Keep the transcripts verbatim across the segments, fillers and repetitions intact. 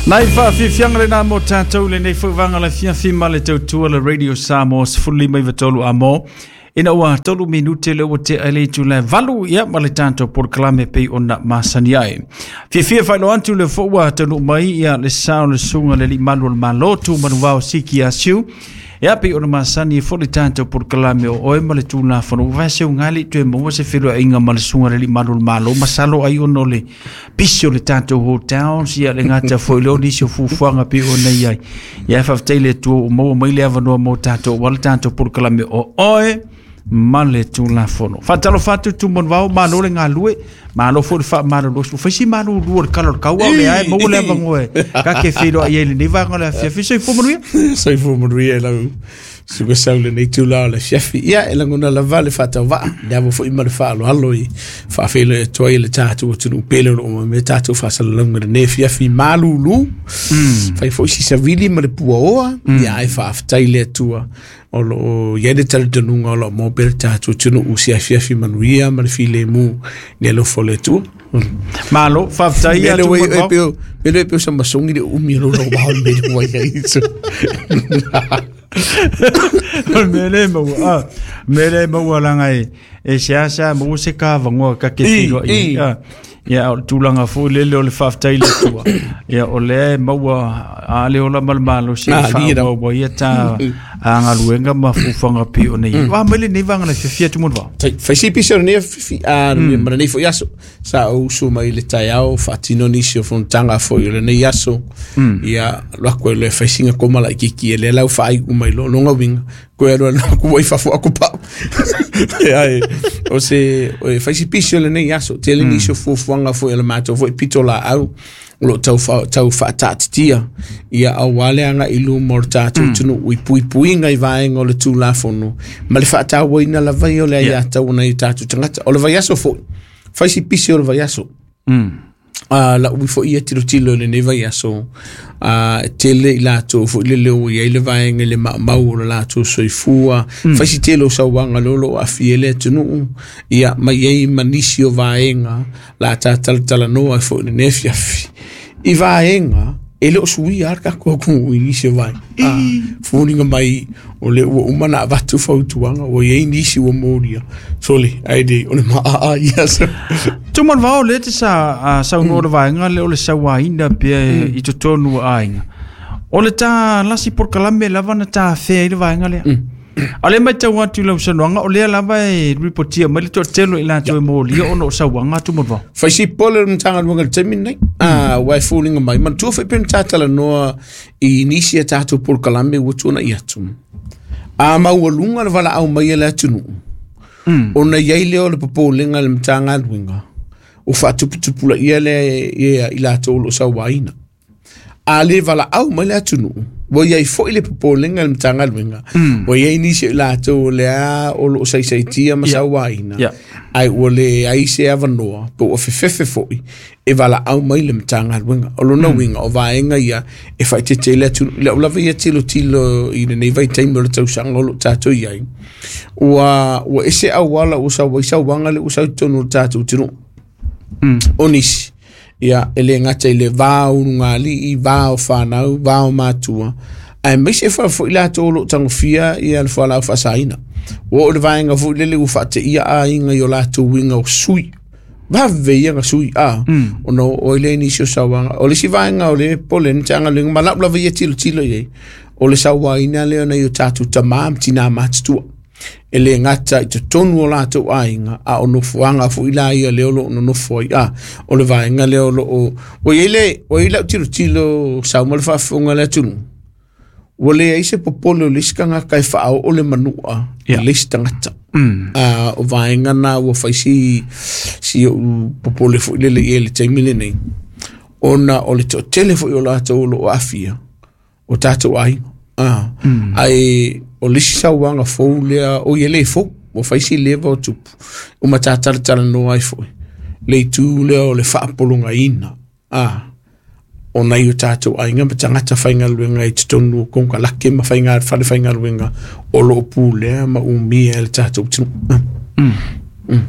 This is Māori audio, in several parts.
Nai fa fi fianga na mo tatou le nei fuvanga le fia fi male tau tua le radio Samos fully mai vatolu amo ina wa tolu minute le wote ale tu le valu ya male tanto por clame pe ona masaniai fi fi fa lo antu le fo wa tolu mai ya le sa le sunga le malu malotu manuwa siki asu ya pe ona masani fo le tanto por clame o e male tu na fo no va se ngali tu mo se filo inga male sunga le malu malo masalo ai ono le pisio le tanto hotel sia le ngata fo lo ni se fu fuanga pe ona ia ya fa tele tu mo mai le ava no mo tanto wal tanto por clame o oe male tu la fono fatalo fatu tu mon vao mano le ngalue mano fo fa mano lo fa si mano lu kalor ka wa le ai mo le vangoe ka ke filo ai le va ngola fi fi so fo mo ria so fo mo ria la su go sa le tu la le chef ya e la ngona la vale fata va ya vo fo i mal fa lo allo i fa fe le to le tatu tu pelo o me tatu fa sa lo ngre ne fi fi malulu fa fo si sa vili ma le puoa ya ai fa fa le tua o lo yede tal de nunga lo mo per tatu tu no usia fi fi manuia ma fi le mu ne lo fo le tu malo fa fa ia tu mo pelo pelo pelo sa masongi de umi lo lo ba me de wa ya isso mele mo ah mele mo wala ngai e siasa mo se ka vango ka ke filo ia ya tulanga fo le le le faftai le tua ya ole mo a le ola mal malo se fa mo ia ta anga luenga ma fu fanga pi ona i wa mele ne vanga le fia tu mo va fa si pi ne fi a me ne fo yaso sa o su mai le taiao fatino ni se fon tanga fo le ne yaso ya lo ko le fa singa ko mala ki ki le la fa ai mai lo longa winga ko era no ko vai fa fo akupa ai o se o fa si pi le ne yaso tele ni se fo fanga fo le mato fo pitola au lo tau fa tau fa tatia ia awale anga ilu mortato tunu ui pui pui ngai vai ngole tu la fono male fa ta wina la vai ole ia tau na tatu tangata ole vai aso fo fa si pisi ole vai aso mm ah la ui fo ia tiro tilo le ne vai aso ah tele ila to fo le le ia le vai ngele ma mau la to soifua fa si telo sa wanga lolo afiele tunu ia mai ei manisio vaenga la tatal talano fo ne fiafi i vaenga ele o sui arka ko ko inisio vai ah funinga mai o le o mana vatu fautuanga o ye inisio o moria sole aide o ma a yes tu mon va o le sa sa no le vaenga le o le sa waina pe i to tonu ainga o le ta lasi por kalame lava na ta fe le vaenga le ale mai te watu lo so nga o le lava e reportia mai to telo ila to mo li o no sa wanga tu mo va fa si pole mtanga mo ngal temin ah wai fooling mai man tu fe pen tatala no inicia tato por kalame wutuna yatum a ma wolunga le vala au mai la tunu ona yaile o le popo lenga le mtanga winga o fa tu tu pula ile ila to lo sa waina ale vala au mai la tunu wo ye fo ile popo lenga le mtanga winga wo ye inicia la to le a o lo sai sai tia ma sa waina ai ole ai se avanoa po o fefefe foi e vala au mai le mtanga winga o lo no winga o vaenga ia e fa te tele tu le la via tilo tilo i ne vai time lo tau sanga lo tato ia wa wa ese au wala o sa wa sa wanga le o sa tonu tato tinu onis ia ele ngata ile va ungali i va o fana va o matua ai me se fa fo ila to lo tang fia ia le fa la fa saina wo le vaenga fu le le u fa te ia a inga yo la to winga o sui va veia nga sui a o no o le ni so sa wanga o le si vaenga o le polen tanga le ma la la veia tilo tilo ye o le sa wa ina le na yo tatu tamam tina mat tu ele ngata to tonu la to ainga a o no fuanga fu ila ia le o no no foi a o le vaenga le o o ile o ile tilo tilo sa mo le fa funga le tunu wole ai se popolo liskanga kai fa o le manua listanga ta a o vaenga na o fa si si popolo fu le le ele taimile nei ona o le to telefo o la to o afia o tato ai a ai o lisa wanga fo le o yele fo o fa si leva o tup o matata tala no ai fo le tu le o le fa polonga ina a ona i tato ainga ma tangata whainga luenga i tonu kong ka lake ma whainga whare whainga luenga o lo pule ma umia e le tato tinu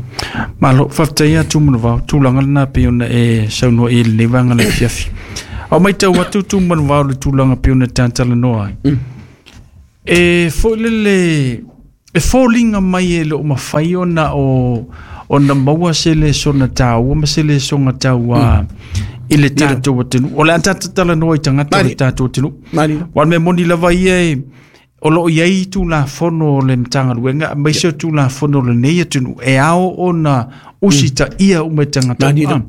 ma lo whaftaia tumunu wau tūlanga na pe ona e saunua e le wanga le fiafi O mai tau watu tu manu wau le tūlanga piona tātala noa. E fo lele, e fōlinga mai e le o mawhai o na o, o na maua se le sona tau, o ma se le songa tau a i le tātou atinu. O le antatatala noa i tangata le tātou atinu. Wan me moni lava ia e, o lo iai tu la fono le mtanga luenga, mai se tu la fono le nei atinu, e ao o na usita ia ume tangata.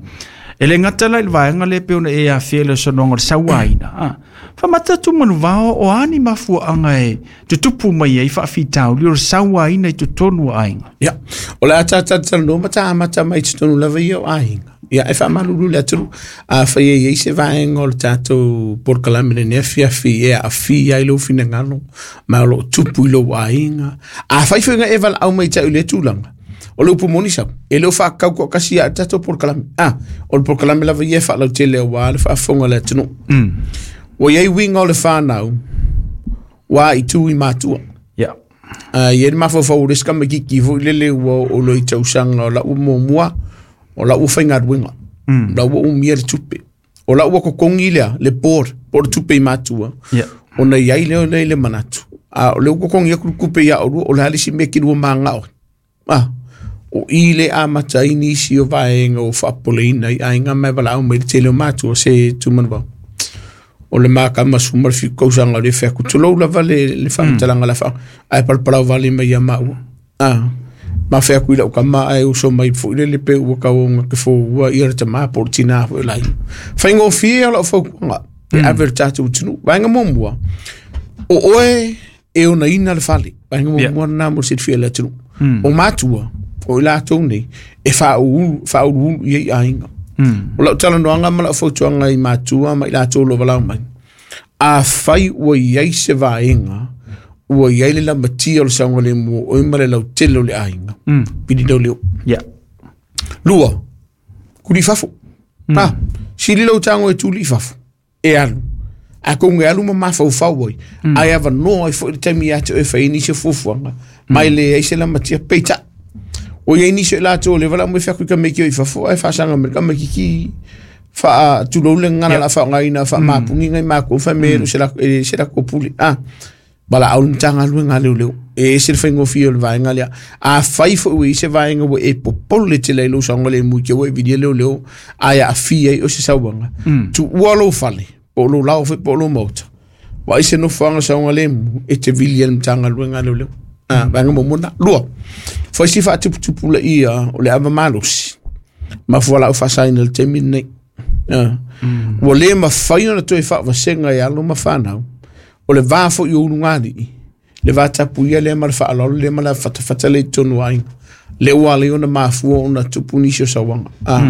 E le ngata lai vaenga le peona e a fiele sononga le sawaina. Fa matatu manu vao o ani mafua anga e te tupu mai e i whaafitau li o sawaina i tu tonu ainga. Ya, o le atatata no mata amata mai tu tonu lava i o ainga. Ya, e wha malulu le aturu a whai e eise vaenga o le tātou porkalamine ne fia fi e a fi ai lo fina ngano ma lo tupu i lo ainga. A whai whenga e val au mai tau le tūlanga. O le upu moni sau, e leo wha kau kua kasi a tato porkalame. Ah, o le porkalame lava ie wha lau te leo wā, le wha fonga le tunu. Mm. O iei winga o le whanau, wā i tū i mātua. Yeah. Uh, ie ni mawha whau reska me kiki vo i lele ua o lo i tausanga o la ua mua mua, o la ua whainga ruenga. Mm. La ua umia le tupe. O la ua kokongi lea, le por, por tupe i mātua. Yeah. O na iai leo le le manatu. Ah, o le ua kokongi aku kupe ia o rua, o le halisi me ki rua maa ngao. Ah, o ile a mata inisi o vaenga o whapoleina i ainga mai wala au mai te leo mātu o se tūmanwa. O le māka masu marfi kausanga le wheku tulou la vale le whamitalanga la whao. Ai palparau vale mai a mau. Ah, ma wheku ila uka maa ai uso mai fu ile le pe ua kaonga ke fo ua ira ta maa por tina fu ilai. Whaingo fie ala o whaukuanga. E aver tatu utinu. Vaenga momua. O oe e o na ina le whale. Vaenga momua na mo sit fie le tinu. O mātua. O ila tōne, e whauru i ei ainga. Mm. O lau tala noanga ma lau whautuanga i mātua ma ila tōlo walau mai. A whai ua iei se vaenga, ua iei le la matia o le saunga le mua, o ima le lau telo le ainga. Mm. Pidi lau leo. Yeah. Lua, kuri fafu. Mm. Ah, sili lau tango e tūli fafu. E alu. A konge alu ma mawhau whau oi. Mm. Ai awa noa i fo i temi ate o e whaini se fufuanga. Mm. Mai le eise la matia peita. O ye ni se la to le vala mo fa ku ka me ki fa fo ai fa sanga me ka me ki ki fa tu lo le ngana la fa ngai na fa ma pungi ngai ma ko fa me se la se la ko puli ah bala au ntanga lu ngale le e se fa ngo fi o va ngale a fa i fo wi se va ngo e popol le te le lo sanga le mu ke o video le le ai a fi ai o se sa wanga tu walo fale o lo la o fe po lo mota wa i se no fa nga sanga le e te William tanga lu ngale le ah va ngo mo na lo foi si fa tupu tupu le ia o le ava malusi ma fuala o fasaina le temi nei ah o le ma faina na toi fa vasenga ia lo ma fanau o le va fo i unungani le va tapu ia le ma fa alo le ma la fata fata le tonu ai le wale ona ma fu ona tupu ni so sawanga ah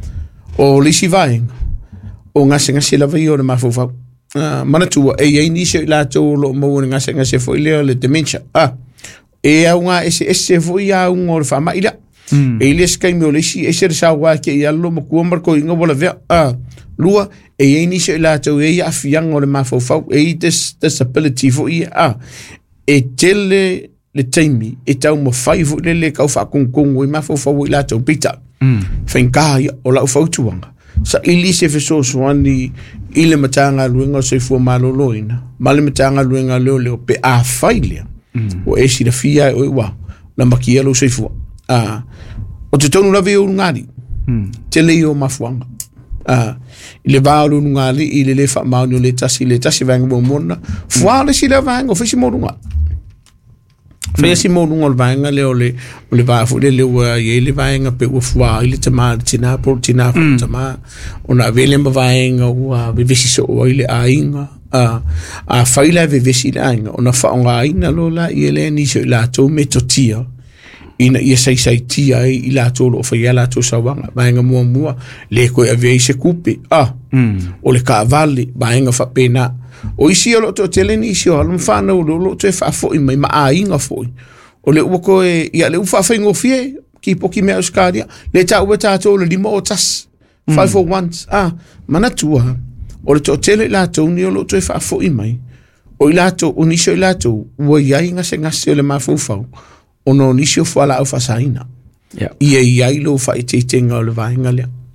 o le si vai o ngase ngase la vai ona ma fu fa ah mana tu e ia ni se la to lo mo ngase ngase fo le le dementia ah e a unga ese ese foi a un or fa maila e le skai me ole si ese sa wa ke ia lo mo ku marco inga bola ve a lua e e ni se la to e a fiang o le ma fo fa e this disability fo ia a e tele le taimi e tau mo fai fo le le ka fa kun kun o ma fo fa o la to pita fenka o la fo tuanga sa ili se fe so so ani ile matanga luenga se fo malo loina male matanga luenga lo le pe a failea o e si la fia o wa la makia lo se fu ah o te tonu la ve o ngari te le o mafuanga ah ile va o ngari ile le fa ma no le tasi le tasi vanga mo mona fu ale si la vanga o fisi mo nga fe si mo nga vanga le o le o le va fu le le o ye le vanga pe o fu ile te ma tina por tina te ma ona vele ma vanga o be visi so o ile ainga a a faila ve vesila ona fa nga ina lola ile ni se la to metotia ina ia sai sai tia i la to lo fa la to sawanga bainga mo mo le ko ave se kupe ah o le cavalli bainga fa pena o isi o lo to tele ni si o lo fa no lo to fa fo i mai ma a inga fo o le u ko e ia le u fa fa ngo fie ki po ki me oskaria le ta u ta to le limo tas five for once ah mana tua o le to tele la to ni o lo to fa fo i mai o la to o ni so la to wo ia inga se nga se le ma fo fa o no ni so fa la o fa saina ya ia ia lo fa te te nga le va inga le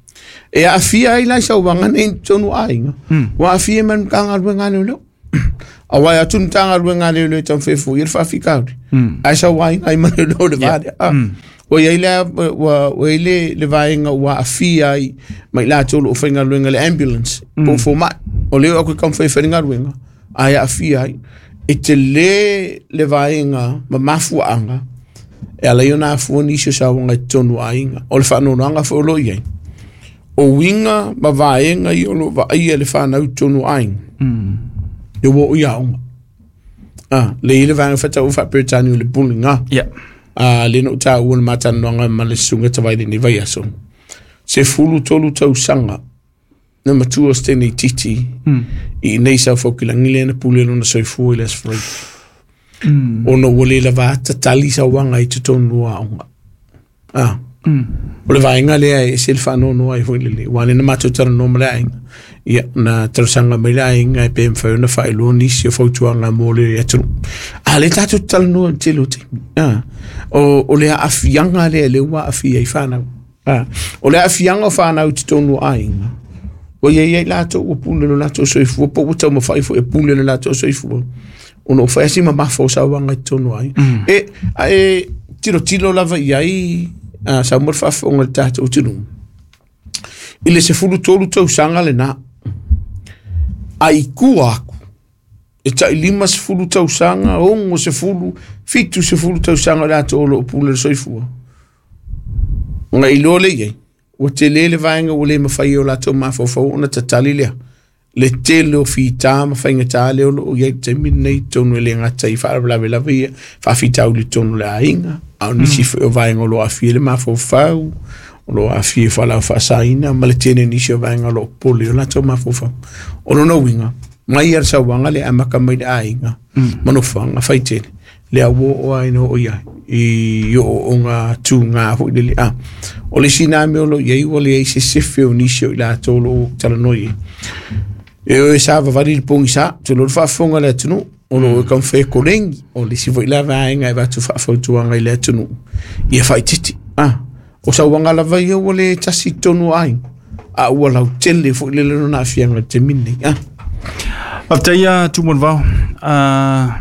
E a fia ai lai sau wanga nei tonu ainga. Wa a fia man kanga ruenga leo leo. A wai a tunu tanga ruenga leo leo tam fefu. Yer fa fikauri. Ai sau wainga ai manu leo le vade. O ia ile wa ile le vainga wa a fia ai mai la tolu o whainga ruenga le ambulance. O fo mai. O leo aku kam whai whainga ruenga. Ai a fia ai. E te le le vainga ma mafua anga. E ala iona afua nisio sa wanga tonu ainga. O le whanonu anga fo lo iei. O winga ma vaenga i olo va ia le whanau tonu ainga. E wo ia onga. Ah, le ile vaenga whata uwha peritani o le pulinga. Yeah. Ah, le no ta uona matanoanga ma le sunga tawaile ni vai aso. Se fulu tolu tau sanga. Na matua stene titi. I nei sa whaukilangi na pule no na soifu i les free. Mm. O no wole la vata tali sa wanga i tutonu aonga. Ah. Mm. O le vainga lea e silfa no no ai hoi lele. Wane na mato tara no mele ainga. Ia, na tarasanga mele ainga e pēm whau na whaelo nisi o whautuanga mōle e atunu. Ah, le tato tala no an telo te. Ah. O, o le afianga lea le ua afi ai whanau. Ah. O le afianga o whanau tutonu ainga. O ia ia lato o pule no lato soifu. O po uta mo whaifo e pule no lato soifu. O no whaesi ma mafo sa wanga i tonu ai. E, e, tiro tilo lava iai, uh, sa mor whafonga le tata o tinu. Ile se fulu tolu tau sanga le na. Ai kua aku. E ta ilima se fulu tau sanga, ongo se fulu, fitu se fulu tau sanga le ato olo o pule le soifua. Nga ilo le iai. O te lele vaenga o le mawhai o lato mafofau, ona tatali lea. Le tele o fita ma whainga tāle o lo iei te minei tonu e le ngata i whaarablawe lawe ia whawhita uli tonu le ainga au nisi o vaenga o lo a fie le mafofau o lo a fie whalau whaasaina ma le tene nisi o vaenga o lo poli o lato mafofau o lo no winga mai ar sa wanga le amaka mai le ainga mano whanga whaitene le awo o aino o ia i o o ngā tū ngā hui le a o le siname o lo iei o le ei se sefe o nisi o i la tolo o talanoi e o e sa vavari le pongi sa te lo whaafonga le atunu o lo e kam whae korengi o le si voi la vaenga e watu whaafautuanga i le atunu i e whai titi ah o sa wanga la vai o le tasi tonu ai a ua lau tele fo le leno na fianga te mine ah Aftaia tumon vau ah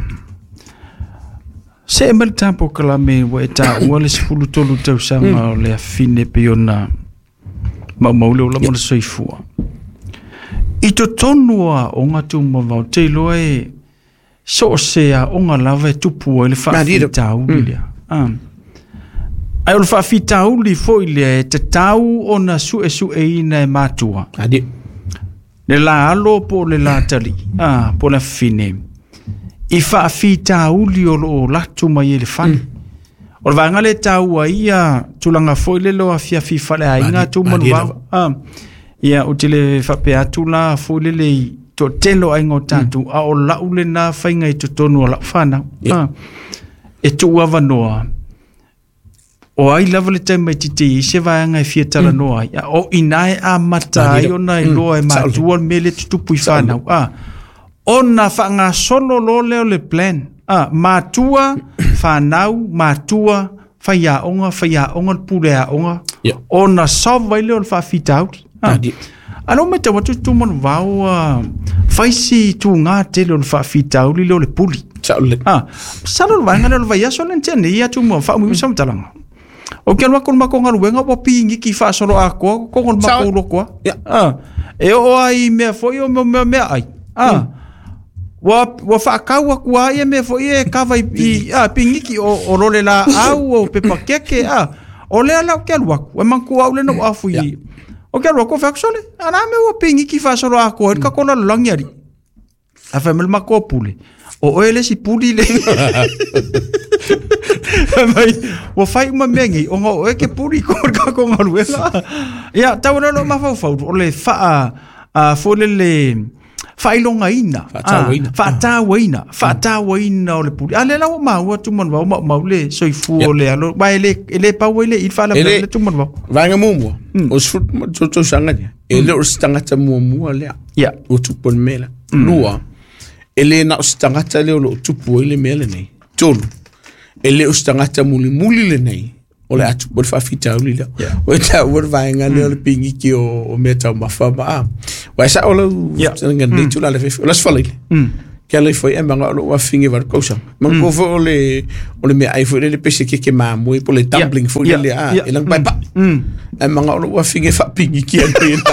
se emel tampo kalame wa eta ua le sifulu tolu tau sanga o le afine pe ona ma maule o la mona soifua I to tonua o ngā tūma vau te loa e so sea o ngā lava e tupu o le whaafita uli lea. Ai o le whaafita uli fo i lea e te tau o na su e su e ina e mātua. Adi. Le la alo po le la tali. Ah, po le fine. I whaafita uli o lo latu mai e le whani. O le vanga le tau a ia tulanga fo i le loa fia fifa le a inga tūma vau. Ah. Ia o te le whape atu la fōle le to telo ai ngō tātu a o lau le nā whainga I to tonu a lau whānau. E tu awa noa. O ai lava le taimai tite I se vāanga e whiatara noa. O inae a mata ai o nai loa e mātua me le tutupu I whānau. O na whanga solo lo leo le plan. Mātua, whānau, mātua, whaia onga, whaia onga, pule a onga. O na sawai leo le whawhita auti. Ah. Alo me te watu tuman vau faisi tu ngā te leo le whaafita uli leo le puli. Ah, salo le vanga leo le vai aso le ntene ia tu mua wha umi misam talanga. O kia lua kon mako ngā ruenga wa pingi ki wha soro a koa, kon mako ulo koa. Ah, e o ai mea foi o mea mea ai. Ah, wa wa whaakau a kua ia mea foi e kawa I pingi ki o role la au o pepa keke. Ah, o lea lau kia lua ku, e manku au le no afu I. O kia roko whaksole, ana me o pingi ki whasoro a koe, ka kona langi ari. A whamel mako pule. O oele si puli le. Mai, o whai uma mengi, o ngā oe ke puli kore ka konga ruela. Ia, tau rano ma whau whau, o le wha a fole le whailonga ina. Whaatawa ina. Whaatawa ina o le puli. A le lau maua tuman wau, mau le soifu o le alo. Wa ele, ele pau ele, il whala le tuman wau. Vanga mumua. O sfut to sanga dia. Ele o stangata mumua lea. Ia. O tupon mela. Lua. Ele na o stangata leo o tupu ele mela nei. Tolu. Ele o stangata muli muli le nei. o le atu o le whawhita uli leo. O e tau o le vaenga leo le pingi ki o mea tau mawhama a. Wa e sa o lau sananga nei tula le whewhi. O las whalaile. Kia lei foi e manga o lo wafingi war kousa. Manga kofo o le o le mea ai foi le pese ke ke mamui po le tumbling foi le a. E lang pai pa. E manga o lo wafingi whapingi ki a koe na.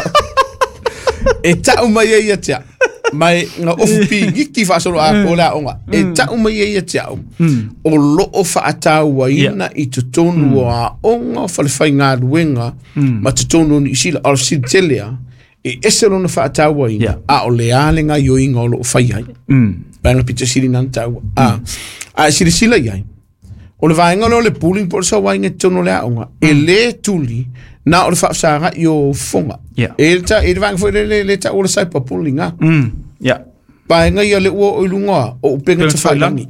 E tau mai e ia tia. Mai nga ofu pingi ki whaasoro a ko la onga. E tau mai e ia tia. O lo o whaatau wa ina i tutonu a onga whale whai ngā ruenga ma tutonu ni isila al sintelea. E ese lona whaatau wa ina a o le alenga yo inga o lo o whai hai. Banga pita siri nan tau. A a siri sila iai. O le vaenga lo le pooling por sa wainga tono le aonga. E le tuli na o le whaasara i o fonga. E ta e le vaenga fo le le ta o le saipa poolinga. Ja. Vaenga i a le ua o ilunga o upenga ta whailangi.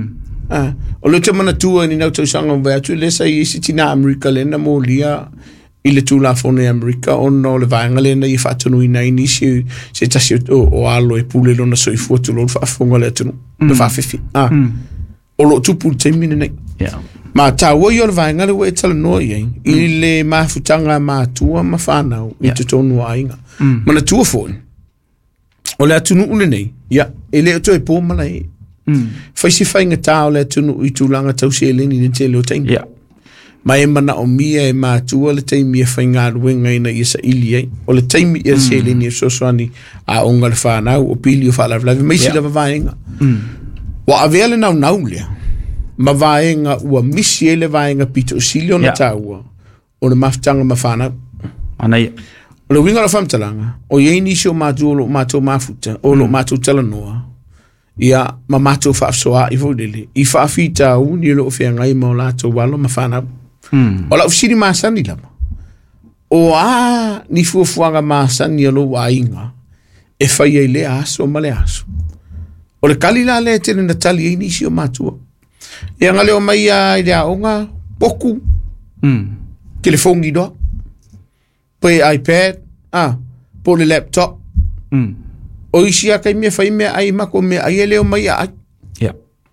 O le te mana tua ni nau tau sanga vea tu le sa i isi tina Amerika le na mo lia i le tū la fone Amerika o no le vaenga le na i whaatunu i nei ni si se tasi o alo e pule lona so i fuatu lo le whaafonga le atunu. Le whaafefi. O lo tupu le teimine nei. Ja. Ma tāua i o le vaenga le ua e tala noa i ei. I le mafutanga mātua ma whanau i te tonu a inga. Mana tua fōni. O le atunu ule nei. Ia. E le oto e pō mala e. Whaisi whainga tā o le atunu i tūlanga tau se eleni ni te leo tainga. Ja. Ma e mana o mia e mātua le taimi e whainga ruenga ina i sa ili ei. O le taimi e se eleni e sosoani a onga le whanau o pili o whaalavilavi. Maisi lava vaenga. Wa avea le nau nau lea. Ma vaenga ua misi e le vaenga pito o silio na tāua. O le mafutanga ma whanau. Ana ia. O le winga la whamtalanga, o iei nisi o mātua o lo mātua mafuta, o lo mātua talanoa, ia ma mātua whaafsoa i vodele, i whaafita u ni lo o whia ngai ma o lātua walo ma whanau. O la usiri māsani lama. O a ni fuafuanga māsani alo wa inga, e whai ei le aso ma le aso. O le kali la le tene na tali ei nisi o mātua. E anga leo mai a i rea onga, poku, telefongi doa. Po e iPad, ah, po le laptop. Mm. O isi a kai mea whai mea ai mako mea ai e leo mai a ai. Ja.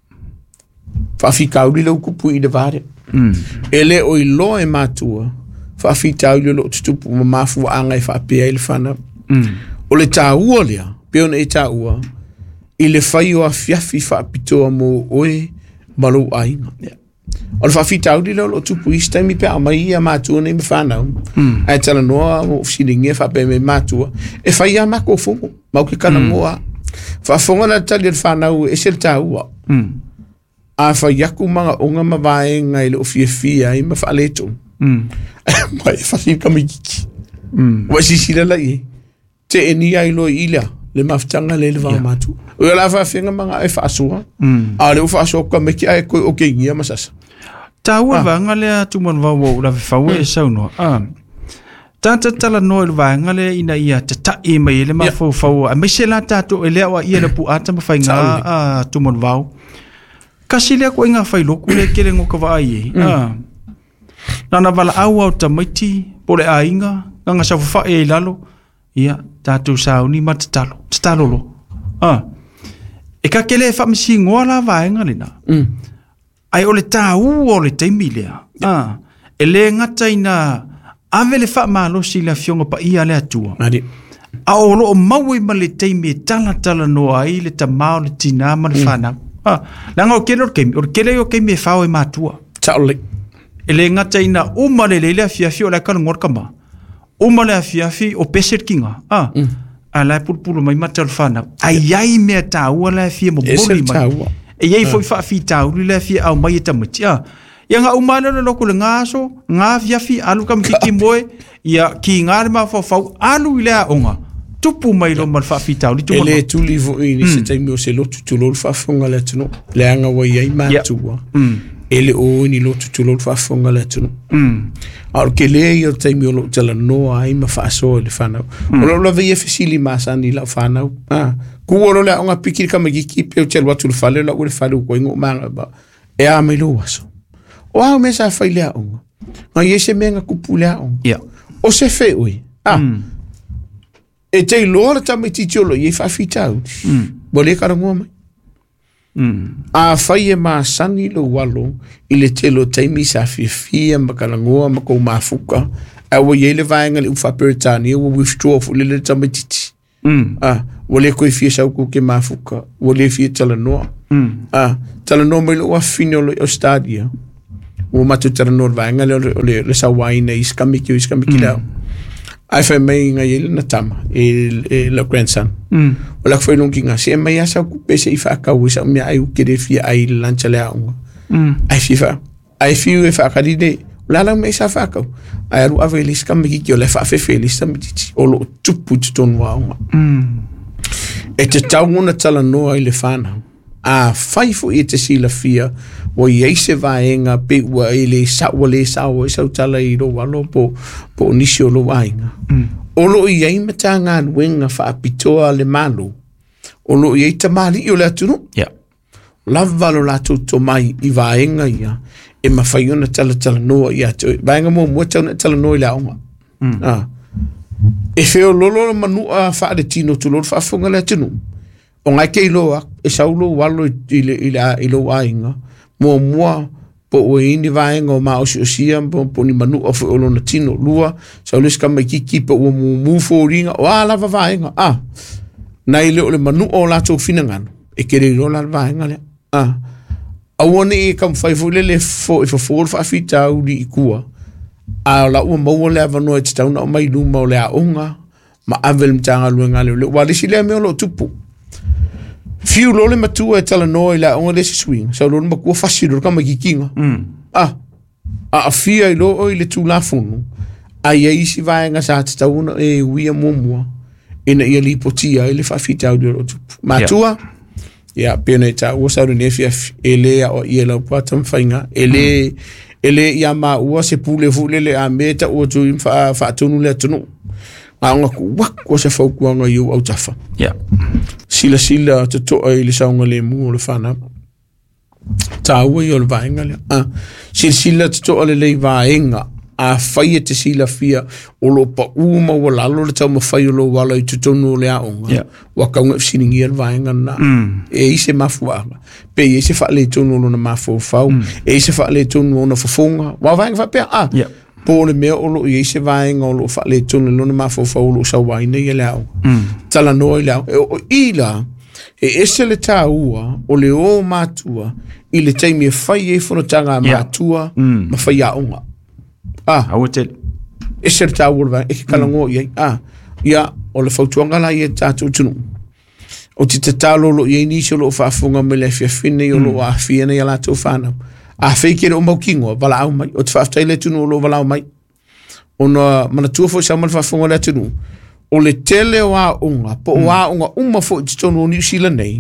Whaafi kauri lau kupu i de vare. Mm. E le o i lo e mātua. Whaafi kauri lo tutupu ma mafu anga i whaapea i le whana. Mm. O le tā ua lea, peona e tā ua, i le whai o a fiafi whaapitoa mo oe malo ainga. Ja. O le whawhi tauri leo lo tupu isi taimi pia mai ia mātua nei me whanau. Mm. Ai tala noa o fsiringi e whape me mātua. E whai a mako fongo. Mau ki kana moa. Whafonga na tali al whanau e sel tāua. Mm. A whai aku manga onga ma vaenga i le o fia fia i ma whaaleto. Mm. Mai e whasi kamikiki. Mm. Wa sisila la i. Te e ni ai lo ila. Le mafutanga le le wā mātua. O la whawhenga manga e whaasua. Mm. A le o whaasua ka meki ai koe o kengia masasa. Tāua ah. vanga lea tuman wawo ula whiwhaue e saunoa. Ah. Tāta tala noa ila vanga lea ina ia te tae mai ele ma fau fau. A meise la tātou e lea wa ia le pu ata ma whai ngā ah, tuman wau. Kasi lea ko inga whai loku lea kere ngoka wa ai e. Mm. Ah. Nana wala au au tamaiti, pole a inga, nganga sa whawha e lalo. Ia, tātou sao ni ma tatalo, tatalolo. Ah. E ka kele whamisi ngoa la vaenga lina. Mm. Ai ole tāu o le teimi lea. Ah. E le ngata ina ave le wha malo si la fionga pa ia le atua. Mari. A o lo o maui ma le teimi e tala tala no ai le ta mao le tina ma le whanau. Ah. Langa o kele o keimi, o kele o keimi e whao e mātua. Taole. E le ngata ina uma le leile a fiafi o le kala ngorkama. Uma le a fiafi o peset kinga. Ah. Mm. A lai pulpulu mai mata le whanau. Ai ai mea tāua le a fia mo boli mai. E iei foi whaafi tauri le fia au mai e tamati. Ia ngā umana le loko le ngāso, ngā fiafi alu kam kiki moe, ia ki ngā le mawhau fau alu i lea onga. Tupu mai lo mal whaafi tauri. E le tuli vo i ni se taimi o se lotu tulo le whaafonga le tunu. Le anga wa iei mātua. E le o ni lotu tulo le whaafonga le tunu. Aur ke le i o taimi o lo tala noa ai ma whaasoa le whanau. O lo la vei e fesili masani la whanau. Ah. Kuoro le onga pikiri ka magiki pe o telu watu le whale la ure whale ko ingo manga ba e a me lo waso o a me sa fai le onga nga yese menga kupu le onga yeah. O se fe ui ah mm. E te lo le tama titiolo ye fa fita u mm. Bo le kara ngoma A fai e maa sani lo walo i le telo taimi sa fia fia makalangoa mako mafuka. A wa yele vaenga le ufa peritani wa withdraw fu le le tamatiti. Ah, wale koe fia sau kuke mafuka. Wale fia talanoa. Ah, talanoa mai lo wa fine o le stadia. Wa matu talanoa vaenga le le sa waina iskamiki o iskamiki lao. Ai fai mai nga yele na tama e le grandson. O la foi nunca nga se mai asa ku pese i fa ka wisa me ai u kede fia ai lancha le aunga. Ai fifa. Ai fiu e fa ka dide. La la me sa fa ka. Ai ru avelis ka me ki o le fa fe felis ta mititi. O lo tupu ton wa aunga. E te tau na tala noa i le fana. A fai fo e te sila fia o i eise vaenga pe ua e le sa ua le sa o e sau tala i ro walo po po nisi o lo vaenga. O lo i ei mata ngā nuenga wha apitoa le malu. O lo i ei tamari i o le atunu. Lavalo la to mai i vaenga ia e mawhaiona tala tala noa i atu. Vaenga mo mua tau na tala noa i la onga. E feo lolo manua wha de tino tu lolo wha funga le atunu. O ngai ke iloa, e saulo walo i le ilo wainga, mua mua po o ini vaenga o maa osi osia, po, po ni manu ofu olo na tino lua, saulo iska mai kiki po o mu mufo ringa, o ala va vaenga, ah, na ile o le manu o lato fina ngano, e kere ilo la vaenga le, ah, awane e kam faifu le le fo, e fa fo fa fita u li ikua, a la ua maua le avanoa e titauna o mai luma o le a onga, ma avel mtanga luenga le, walisi le me o lo tupu, fiu lole matua e tala noa i la onga lesi swing. Sa lole makua fasiru kama kikinga. Ah, a fia i loo i le tu la funu. A ia isi vaenga sa te tauna e uia mumua. Ina ia li potia i le fafita au diro tupu. Matua, ia pena i ta ua sauru nefia e lea o ia lau pata mwhainga. E le, e le ia ma ua se pule fule le a meta ua tu im fa atunu le atunu. Aonga ku wak wa se faukuanga iu au tafa. Yeah. Sila sila te toa i le saunga le mu o le whana. Tā ua i o le vaenga le. Ah, sila sila te toa le lei vaenga. A whai e te sila fia o lo pa uma wa lalo le tau ma whai o lo wala i tutonu o le aonga. Yeah. Wa kaunga fsiningi al vaenga na. Mm. E ise mafuanga. Pe e ise wha le tonu o na mafu fau. Mm. E ise wha le tonu o na fafonga. Wa vaenga wha pia. Ah. Yeah. Po le mea o lo i eise vaenga o lo wha le tonu lo na mafofa o lo sa waina i le au. Tala noa i le au. E o ila, e ese le tā ua o le o mātua i le taimi e whai e whanatanga mātua ma whai a onga. Ah. Awa te. Ese le tā ua le vaenga, e ki kalango i ei. Ah. Ia, o le whautuanga la i e tātou tunu. O ti te tālo lo i e nisi o lo whaafunga me le fia whine o lo a whiana i a lātou whanau. A feikere o maukingo, wala au mai. O te whaftai le tunu o lo wala au mai. O na mana tua fo sa mal whafunga le tunu. O le tele o a unga, po o a unga uma fo i tonu o New Zealand nei.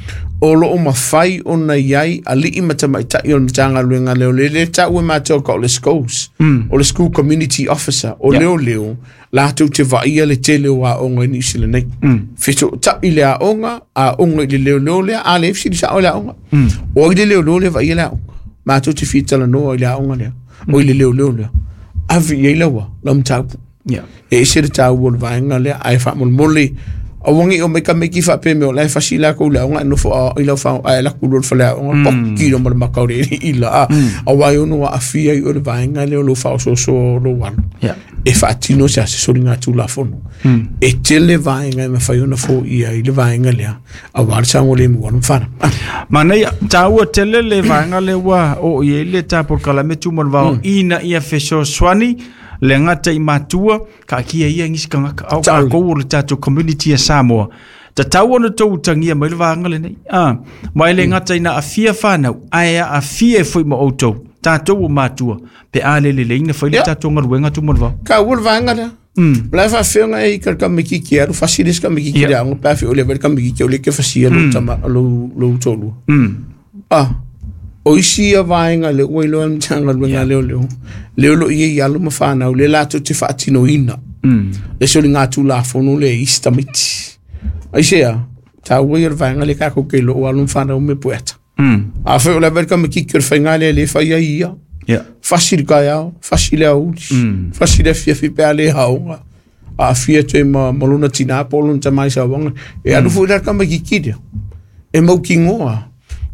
O lo o mawhai o na iai a li imata mai tai o na tanga luenga leo. Le le ta ue mātou ka o le schools. O le school community officer. O leo leo, lātou te vaia le tele o a unga i New Zealand nei. Feto ta i le a unga, a unga i le leo leo lea, a le fsi di sa o le a unga. O i le leo leo lea vaia le a unga. Mātou te whitala noa i le aonga lea. O i le leo leo lea. Awi i lawa, lam tāpu. E ese re tāu o le vaenga lea, ai wha mol mole. A wangi o meka meki wha pe meo, lai whasi la kou le aonga, no wha i lau wha ai laku lor wha le aonga, poki no mara makaure i la. A wai ono a awhia i o le vaenga lea, lo wha o so so lo wano. E wha atino se ase sori ngā tū la fono. E te le vaenga i ma whai ona fo i ai le vaenga lea, a wari sa ngole mu wano whana. Mana ia, tā ua tele le vaenga le wa o i le tā por kalame tu man vau ina ia fesho swani, le ngata i mātua, ka kia ia ngisi ka ngaka au ka kou le tātou community a Samoa. Ta tau ana tau tangia mai le vaenga le nei. Ah, mai le ngata ina a fia whanau, aia a fia e fwoi ma outou, tātou o mātua, pe a le le le ina whai le tātou ngaruenga tu man vau. Ka ua le vaenga lea. Mm. Lai fa feonga e ka ka miki ki aru fasilis ka miki ki anga pa fe ole ver ka miki ole ke fasia lo tama lo lo tolu. Mm. Ah. O isi a vaenga le oi lo mtanga lo nga le le. Le lo ye ya lo mafana le la to te fatino ina. Mm. Le so nga tu la fono le istamiti. Ai sea ta oi le vaenga le ka ko ke lo wa lo mfana o me poeta. Mm. A fe ole ver ka miki ki fenga le le fa ya ia. Yeah. Facile kaya, facile au. Mm. Facile fia fi pe ale haunga. A fia te ma maluna tina polun ta mai sa wanga. E anu fu dar kama ki kide. E mau ki ngoa.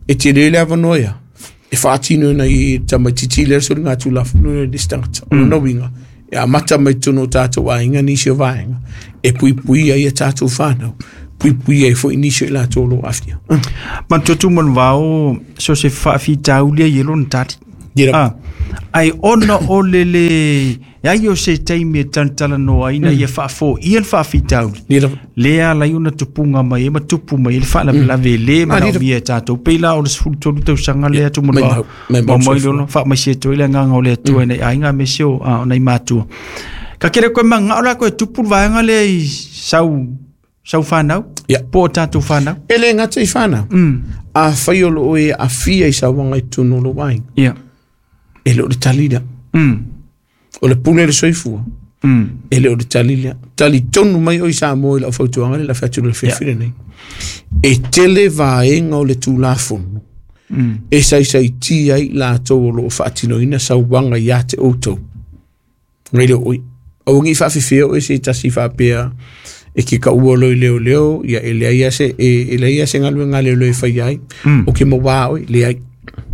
e te rele ava noia e whaatino na i tamatiti lera sori ngā tūlafu nuna distangata o na winga e a mata mai tono tātou ainga nisio vaenga e pui pui ai a tātou whānau pui pui ai fo inisio i la tōlo aftia Man totu man vao so se whaafi taulia i elo na tati Dira. Ai ona o lele ya yo se taimi tantala no aina ia fa fo ia fa fitau lea la una tupunga mai ma tupu mai le fa la la vele ma no via tato pela o sul to to sanga lea tu mo ma mai lo fa ma se to ile nga nga le tu nei ainga me sio a nei matu ka kere ko manga ola ko tupu va nga le sau sau fa nau po tato fa nau ele nga te fa na a fa yo lo e a fia i sa wanga tu no lo wai yeah ele o le talida mm o le pune le soifua mm ele o le talida tali tonu mai o isa mo le fotoanga le la fatu le fefire nei e tele vaenga o le tulafonu mm e sai sai ti ai la to lo fatino ina sa wanga ya te auto ngile o o ngi fa fefio e se tasi fa pea e ki ka uolo i leo leo ia ele ia se e ele ia se ngalu ngale lo fa ai o ke mo wa o le ai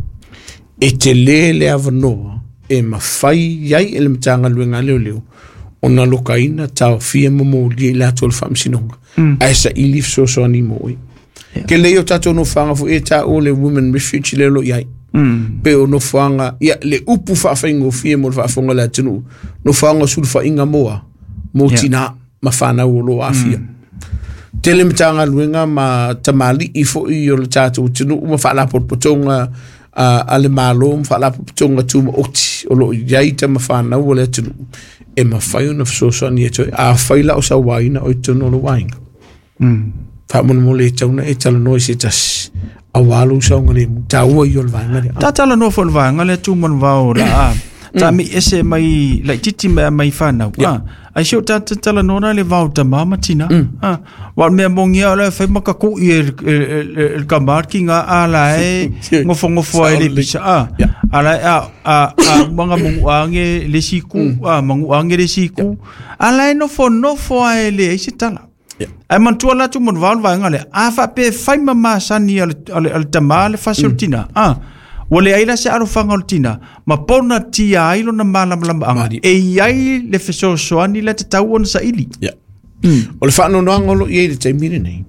e te le le avanoa e mawhai iai ele matanga luenga leo leo o na lokaina tau fia momo li la tol whamsinonga a esa ilif so so ani moi ke leo tato no whanga fu e ta o le women refuge leo lo iai pe o no whanga ia le upu whawhaingo fia mo whawhonga la tenu no whanga sulu whainga moa mo tina ma whana o lo afia te le matanga luenga ma tamali ifo i o le tato tenu ma whala potpotonga Uh, ale malo mfala putonga tuma oti o lo yaita mafana o le tunu e mafai na so ni eto a faila o sa waina o tunu lo wainga mm fa mon mo le tuna e tala no se tas a walu sa ngale ta o yo le wainga ta tala no fo le wainga le tu mon va ora ta mi ese mai la titi mai fana ah ai sho ta tala no na le va ta mama tina ah wa me mongia le fa maka ku i el kamar kinga ala e ngofo ngofo ele bisa ah ala a a manga mungu ange le siku ah mungu ange le siku ala no fo no fo ele ise tala ai man tu ala tu mon va va ngale a fa pe fa mama sani al al tamal fa sultina ah wale aila se aro fangoltina ma pona tia ailo na malam lam ang e ai le feso soani le tawon sa ili ya o le fa no no ngolo ye le temine nei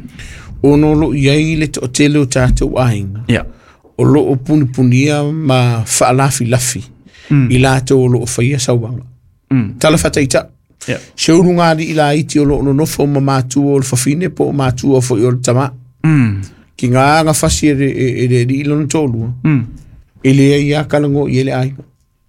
o no lo ye le totelo tatu ainga ya o lo puni punia ma fa lafi lafi ila to lo fa ya sawanga tala fataita ya shurunga di ila iti o lo no fo ma tu o fa fine po ma tu o fo yo tama ki ngā ngā whasi e re ri ilona tōlua. Ele e ia kalango i ele ainga.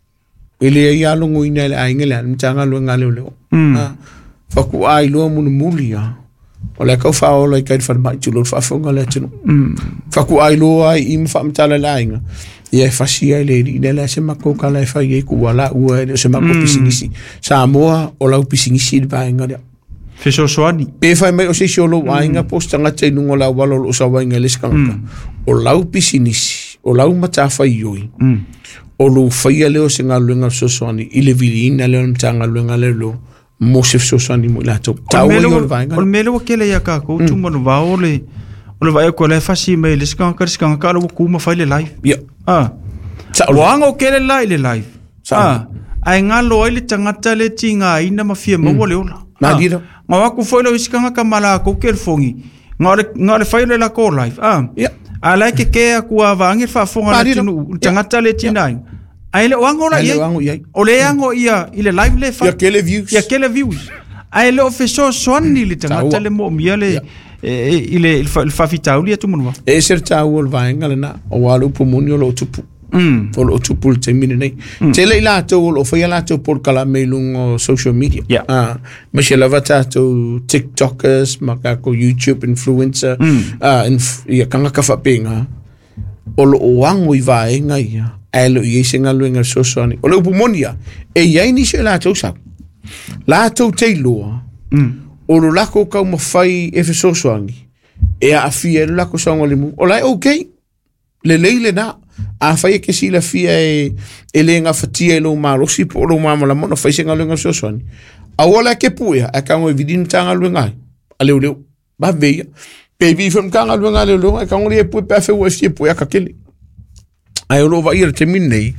Ele e ia longo ina ele ainga le anu tanga lua ngā leo leo. Whaku ai lua munu muli a. O le kau whaola i kairi whanamai tūlo whaafonga le tino. Whaku ai lua ai ima whaamtala le ainga. Ia e whasi ai le ri ina le se mako kala e whai e kuala ua e se mako pisingisi. Sa moa o lau pisingisi di paenga lea. Feso soani. Pe fai mai o se siolo wainga postanga te nungo lau walo o sa wainga leskanga. O lau pisinisi, o lau mata fai yoi. O lo fai leo se ngā luenga so soani, i le vili ina leo mtanga luenga leo mo se so soani mo lato. Tau i o wainga. O mele wa kele ya kako, tu manu wa o le, o le vai ko le fasi mai leskanga leskanga ka lo kuma fai le live. Ya. Ah. Wanga o kele lai le live. Ah. Ai ngā loa le tangata le tinga ina mafia mo le ola. Na dira. Nga waku foilo iskanga kamala ko kelfongi. Nga le nga le failo la ko live. Ah. Ya. Ala ke ke ku avangi fa fonga le tinu tangata le tinai. Ai le wango la ye. O le ango ia ile live le fa. Ya kele views. Ya kele views. Ai le ofeso swani le tangata le mo miale ile il fa fitauli tu munwa. E ser tau ol vainga le na o walu pumunio lo tupu. Mm. For lo tupu te mine nei. Te le la to o fa la to por kala melung social media. Yeah. Ah, ma she lava to TikTokers, makako YouTube influencer. Ah, in ya kanga ka fa pinga. O lo wango i vai ngai. Ai lo ye singa luenga social ni. O lo pumonia. E ya ni she la to sa. La to te lo. Mm. O lo lako ka mo fai e fe social ni. E a fia lo lako sa ngolimu. O la okay. Le leile na a fai ke si la fia e e le nga fatia e lo marosi po lo mama la mona fai senga lenga so soni a wala ke puia a ka ngoi vidin tanga lu ngai a leu leu ba veia Baby from kanga lunga le lunga ka ngori e pu pe fe we fi pu ya ka kele. Ai lo va ir terminei.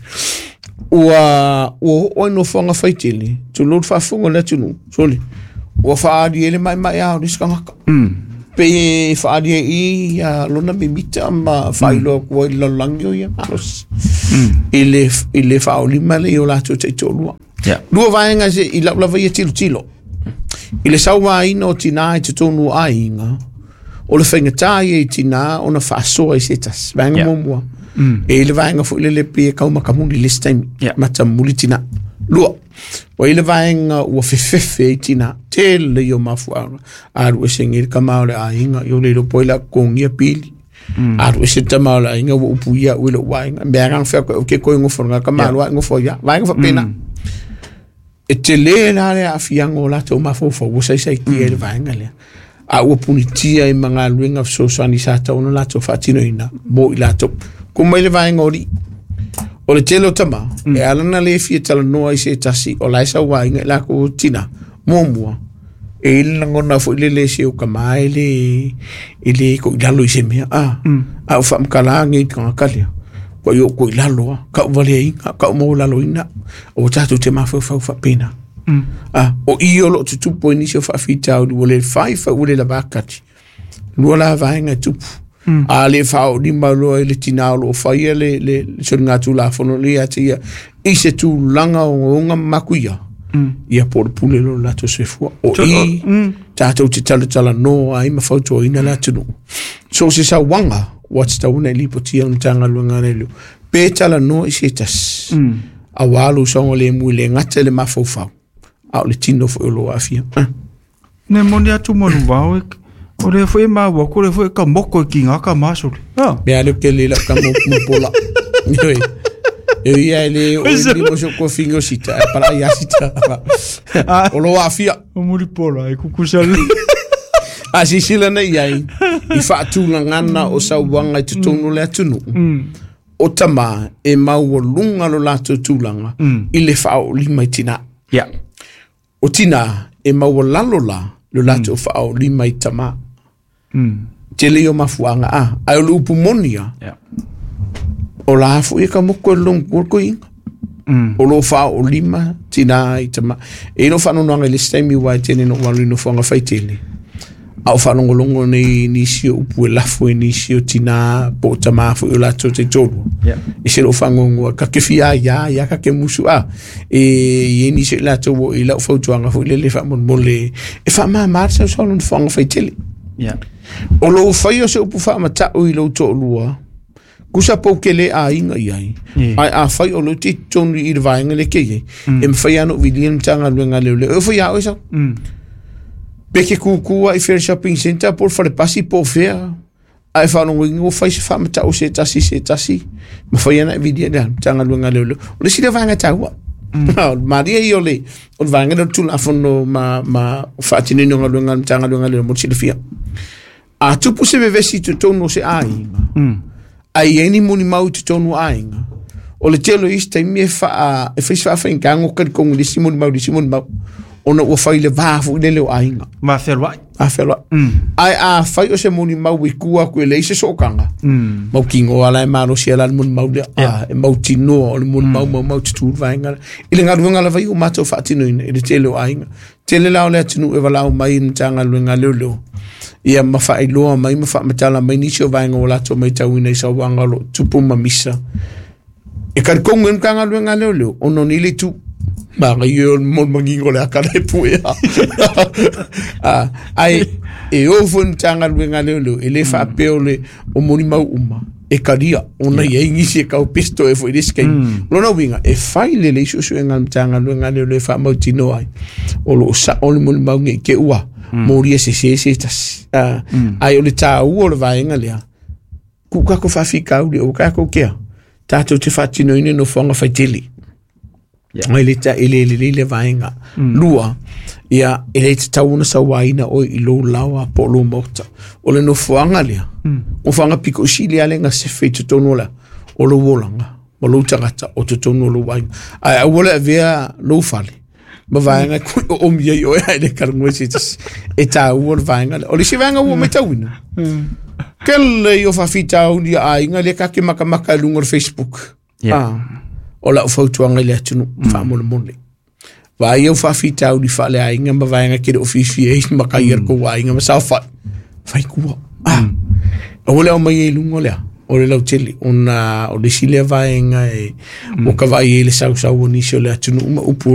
Ua o o no fonga faitili. Tu lo fa fonga le tunu. Soli. O fa di ele mai mai a riska ngaka. Mm. Pe fa di i a lona me mita ma fa ilo ko lo langio ya alos. Mm. Ile ile fa o lima le o la tu te tolua. Yeah. Lua vai nga se ila la vai tilo tilo. Ile sawa ino tina i te tonu ainga. O le whainga tāi e tina o na whaasoa i setas. Vanga Yeah. momua. Mm. E le vaenga fu ile le pe kau makamuni list time. Yeah. Mata muli tina. Lua. O ile vaenga ua fefefe i tina. Tele yo mafuara. Aru e se ngiri kamau le ainga. Yo le lo poila kongia pili. Mm. Aru e se tamau le ainga ua upuia ua le wainga. Mbearang whea koe ke koe ngofonga kamau wa ngofo ya. Vaenga fa pena. Mm. E te le la le a fiango la te o mafofa. Wasa isa i tia le vaenga lea. A ua punitia i mga luenga so sani sa tauna la to fatino ina mo i la to kuma ile vaenga ori o le telo tama mm. e alana le fia tala noa i se tasi o la isa wainga la ko tina mo mua e ile ngona fo ile le se o kama ile ile ko ilalo i se mea a mm. a o fam kala ngi ka kalia ko yo ko ilalo ka vale inga ka mo lalo ina o tatu te mafo fa fa pena. Mm. Ah, o io lo tutupo inisio fa fita o le fai fa ule la bakati. Lua la vaenga tupu. Mm. A le fa o di malo le tina lo fa ia le le songa tu la fono le atia. I se tu langa o nga makuia. Mm. Ia por pule lo la to se fu. O to, i mm. tato te tala tala no ai ma foto ina la tunu. So se sa wanga what's the one lipo tia un tanga lunga le. Pe tala no i se tas. Mm. A walu songo le mu le ngata le mafofau. Au le tino fo lo afia. Ne moni atu mo vao e o le foi ma wa ko le foi ka moko ki nga ka maso. Ah. Be ale ke le la ka mo mo pola. Yo. Yo ia le o di mo so ko fingo sita para ya sita. O lo afia. O muri pola e kukusal. Asi sila na iai. I fa tu na ngana o sa wanga te tonu le atunu. O tama e mau lunga lo la tulanga. I le fa o lima tina. Ya. O tina e maua lalola lo lato mm. whao lima i tama. Mm. Te leo mafuanga a. Ai o lupu monia. Yeah. O la hafu e ka moko e long kurko inga. Mm. O lo whao lima tina i tama. E no whano noanga le stemi wai tene no walu no whanga whaitele. Au whano ngolongo ni nisio upu e lafu e nisio tina po tama fu e lato te tolu. Yeah. E se lo whangongo ka kewhia ya ya ka ke musu a. E ye ni se lato wo i lau whautuanga fu i lele whamon mole. E whama marsa usalo ni whanga whaitele. Yeah. O lo whai o se upu whama tau i lau to lua. Kusa po ke le a inga iai. Yeah. Ai a whai o lo te tonu i rwainga le kei. Mm. E mwhai anu vilian tanga luenga leo leo. E whai a oisa. Mm. Peke kukua i Fair Shopping Center por fare pasi po fea. Ai whanongo ingo whai se whama tau se tasi se tasi. Ma whai ana vidia da tanga luenga leo leo. O le sila vanga taua. Mm. Maria i ole. O le vanga do tula fono ma ma whaatine nonga luenga tanga luenga leo mo sila fia. A tupu se vevesi tu tono se ainga. Mm. Ai eni moni mau tu tono ainga. O le telo ista i me wha e whaisi wha whaingango kari kongu le simoni mau le simoni mau. Ona ua whai le vafu i le leo ainga. Ma whelwai. A whelwai. Mm. Ai a whai o se moni mau i kua koe le se sokanga. Mm. Mau kingo ala e maro si ala le moni mau lea. Yeah. E mau tinoa o le moni mm. mau mau mau tutu vainga. I le ngaruenga la vai o mato whaatino ina i le telo ainga. Tele lao lea tinu e walau mai in tanga luenga leo leo. Ia ma wha iloa mai ma wha matala mai nisio vainga o lato mai tau ina i sa wanga lo tupu ma misa. E kari kongu en kanga luenga leo leo. Ono nile tu. Manga yo mon mangingo le akana e puea. Ai e ofo ntanga luenga leo leo. E le wha apeo le o moni mau uma. E karia. Ona ia ingisi e kau pesto e fo i riskai. Lona winga. E whai le le iso suenga ntanga luenga leo le wha mau tino ai. O lo sa o le moni mau nge ke ua. Moria se se se tas. Ai o le tā ua o le vaenga lea. Kukako whawhika uli o kako kea. Tātou te whatino ine no whanga whaitele. Ai le ta ele ele le vaenga. Lua. Ia ele te tauna sa waina o i lo lawa po lo mota. O le no whanga lea. O whanga piko sili ale nga se whai te tono la. O lo wolanga. O lo tangata o te tono lo waina. Ai a wole a vea lo whale. ma vaenga ku o mi yo ya le karmo se e ta u vaenga o le si vaenga u me tawina kel yo fa fita u dia ai nga le ka ke maka maka lungor Facebook ah o la foto nga le tunu fa mo le monde va eu fa fita u di fa le ai nga ma vaenga ke o fi fi e maka yer ko wa nga ma sa fa fa ku ah o le o mai lungo le o le lau tele ona o le sile vaenga e o ka vai le sau sau ni so le tunu upu